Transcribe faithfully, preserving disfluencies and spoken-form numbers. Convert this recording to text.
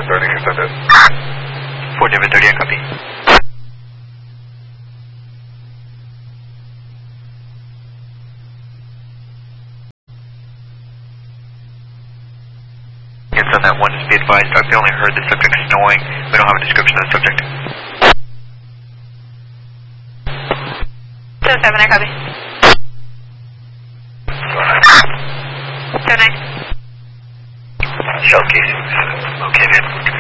David thirty, accept it. four David thirty, I copy. Yes, on that one, just be advised, I've only heard the subject snoring. We don't have a description of the subject. seven seven, I copy. seven nine. Shell casings located.